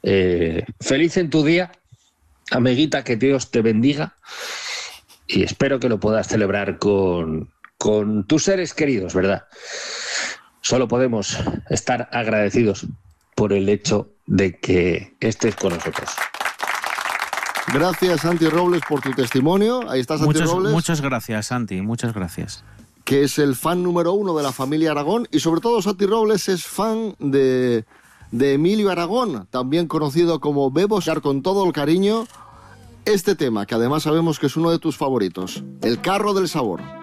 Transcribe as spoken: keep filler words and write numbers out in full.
Eh, feliz en tu día, amiguita, que Dios te bendiga y espero que lo puedas celebrar con, con tus seres queridos, ¿verdad? Solo podemos estar agradecidos por el hecho de que estés con nosotros. Gracias, Santi Robles, por tu testimonio. Ahí está Santi muchas, Robles. Muchas gracias, Santi, muchas gracias. Que es el fan número uno de la familia Aragón, y sobre todo Santi Robles es fan de, de Emilio Aragón, también conocido como Bebo, con todo el cariño este tema, que además sabemos que es uno de tus favoritos, El carro del sabor.